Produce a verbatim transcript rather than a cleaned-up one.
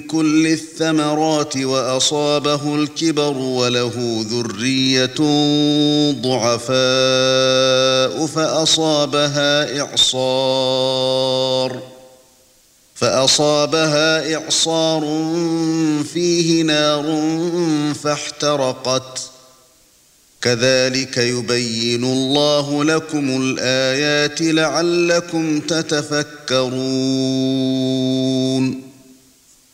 كل الثمرات وأصابه الكبر وله ذرية ضعفاء فأصابها إعصار فأصابها إعصار فيه نار فاحترقت كذلك يبين الله لكم الآيات لعلكم تتفكرون